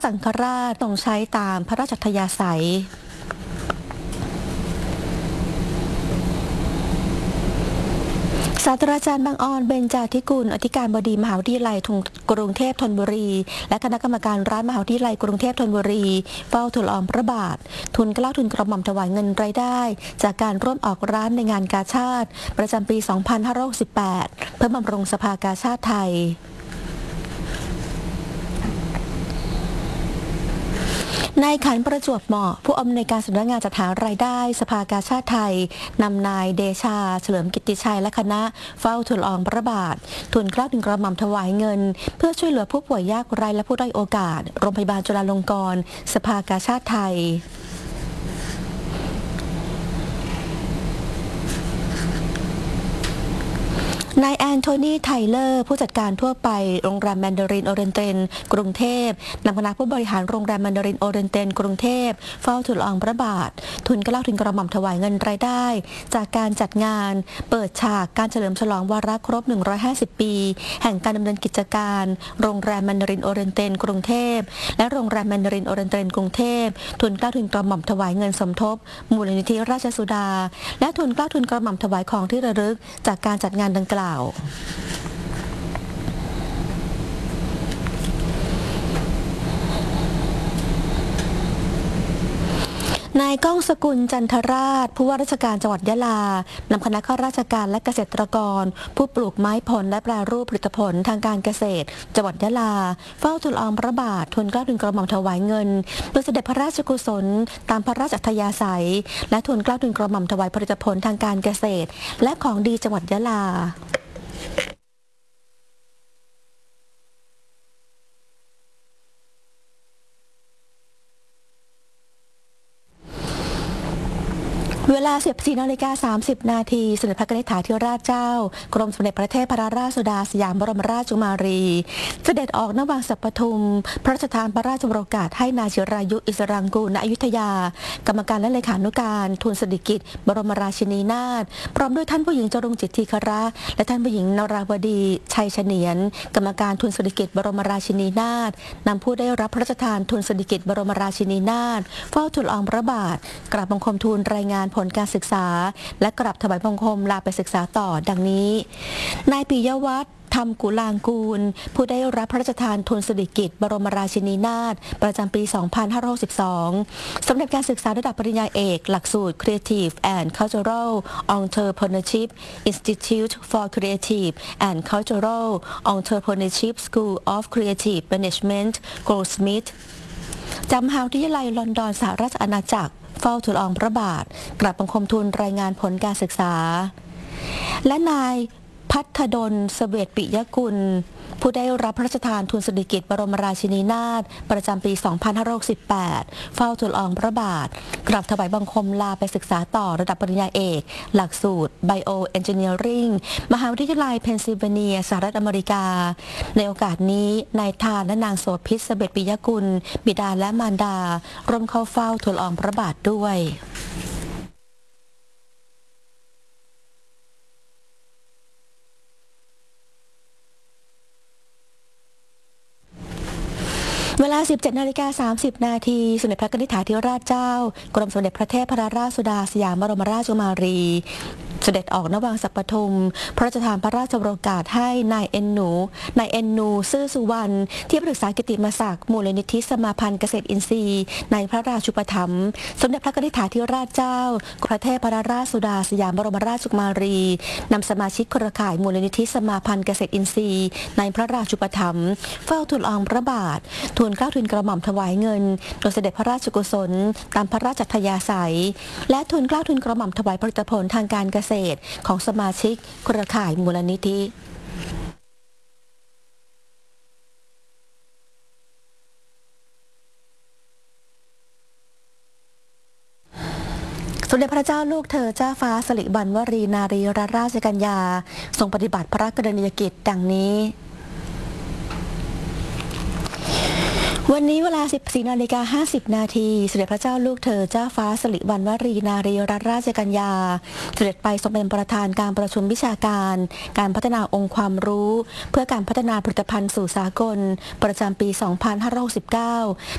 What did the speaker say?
สังฆราชทรงใช้ตามพระราชอัธยาศัยศาสตราจารย์บางออนเบญจาธิกุลอธิการบดีมหาวิทยาลัยกรุงเทพธนบุรีและคณะกรรมการร้านมหาวิทยาลัยกรุงเทพธนบุรีเฝ้าทูลละอองพระบาททุนเกล้าทุนกระหม่อมถวายเงินรายได้จากการร่วมออกร้านในงานกาชาดประจำปี 2568 เพื่อบำรุงสภากาชาดไทยนายขันประจวบเหมาะผู้อำนวยการสำนักงานจัดหารายได้สภากาชาดไทยนำนายเดชาเฉลิมกิตติชัยและคณะเฝ้าทูลละอองพระบาททุนเกล้าทุนกระหม่อมถวายเงินเพื่อช่วยเหลือผู้ป่วยยากไร้และผู้ด้อยโอกาสโรงพยาบาลจุฬาลงกรณ์สภากาชาดไทยนายแอนโทนีไทเลอร์ผู้จัดการทั่วไปโรงแรมแมนดารินโอเรนเตนกรุงเทพนำคณะผู้บริหารโรงแรมแมนดารินโอเรนเตนกรุงเทพเฝ้าทูลละอองพระบาททุนเกล้าทุนกระหม่อมถวายเงินรายได้จากการจัดงานเปิดฉากการเฉลิมฉลองวาระครบ150 ปีแห่งการดำเนินกิจการโรงแรมแมนดารินโอเรนเตนกรุงเทพและโรงแรมแมนดารินโอเรนเตนกรุงเทพทุนเกล้าทุนกระหม่อมถวายเงินสมทบมูลนิธิราชสุดาและทุนเกล้าทุนกระหม่อมถวายของที่ระลึกจากการจัดงานดังกล่าวนายก้องสกุลจันทราชผู้ว่าราชการจังหวัดยะลานำคณะข้าราชการและเกษตรกรผู้ปลูกไม้ผลและแปรรูปผลิตผลทางการเกษตรจังหวัดยะลาเฝ้าทูลละอองพระบาททุนเกล้าทุนกระหม่อมถวายเงินโดยเสด็จพระราชกุศลตามพระราชอัธยาศัยและทุนเกล้าทุนกระหม่อมถวายผลิตผลทางการเกษตรและของดีจังหวัดยะลาเวลา 14:30 นาทีสมเด็จพระกนิษฐาธิราชเจ้ากรมสมเด็จพระเทพรัตนราชสุดาสยามบรมราชกุมารีเสด็จออกณวังสัปทุมพระราชทานพระราชโองการให้นายจิรายุอิสรังกูลณอยุธยากรรมการและเลขานุการทูลสิริกิติ์บรมราชินีนาถพร้อมด้วยท่านผู้หญิงจรุงจิตทีคระและท่านผู้หญิงนราวดีชัยเฉนียนกรรมการทูลสิริกิติ์บรมราชินีนาถนำผู้ได้รับพระราชทานทูลสิริกิติ์บรมราชินีนาถเฝ้าทูลละอองพระบาทกราบบังคมทูลรายงานผลการศึกษาและกราบถวายบังคมลาไปศึกษาต่อดังนี้นายปิยวัฒน์ธรรมกุลางกูลผู้ได้รับพระราชทานทุนสิริกิติ์บรมราชินีนาถประจำปี 2562 สำเร็จการศึกษาระดับปริญญาเอกหลักสูตร Creative and Cultural Entrepreneurship Institute for Creative and Cultural Entrepreneurship School of Creative Management Goldsmith จากมหาวิทยาลัยลอนดอนสหราชอาณาจักรเฝ้าทูลละอองพระบาทกราบบังคมทูลรายงานผลการศึกษาและนายพัฒดลเสเวตปิยกุลผู้ได้รับพระราชทานทุนสิริกิติ์บรมราชินีนาถประจำปี 2568 เฝ้าทูลละอองพระบาทกราบถวายบังคมลาไปศึกษาต่อระดับปริญญาเอกหลักสูตร Bioengineering มหาวิทยาลัยเพนซิลเวเนียสหรัฐอเมริกาในโอกาสนี้นายทานและนางโสภิตเสเวตปิยกุลบิดาและมารดาร่วมเข้าเฝ้าทูลละอองพระบาทด้วยเวลา 17:30 นาทีสมเด็จพระกนิษฐาธิราชเจ้ากรมสมเด็จพระเทพรัตนราชสุดาสยามบรมราชกุมารีเสด็จออกณวังสัปทุมพระราชทานพระราชโองการให้นายเอ็นนูซื่อสุวรรณที่ปรึกษากิตติมศักดิ์มูลนิธิสมาพันธ์เกษตรอินทรีย์ในพระราชูปถัมภ์สมเด็จพระกนิษฐาธิราชเจ้าพระเทพรัตนราชสุดาสยามบรมราชกุมารีนำสมาชิกเครือข่ายมูลนิธิสมาพันธ์เกษตรอินทรีย์ในพระราชูปถัมภ์เฝ้าทูลละอองพระบาททูลเกล้าทูลกระหม่อมถวายเงินโดยเสด็จพระราชกุศลตามพระราชอัธยาศัยและทูลเกล้าทูลกระหม่อมถวายผลิตผลทางการเกษตรของสมาชิกเครือข่ายมูลนิธิสมเด็จพระเจ้าลูกเธอเจ้าฟ้าสิริวัณวรีนารีรัตนราชกัญญาทรงปฏิบัติพระกรณียกิจดังนี้วันนี้เวลา 14:50 นาทีสมเด็จพระเจ้าลูกเธอเจ้าฟ้าสิริวัณวรีนารีรัตนราชกัญญาเสด็จไปทรงเป็นประธานการประชุมวิชาการการพัฒนาองค์ความรู้เพื่อการพัฒนาผลิตภัณฑ์สู่สากลประจำปี 2569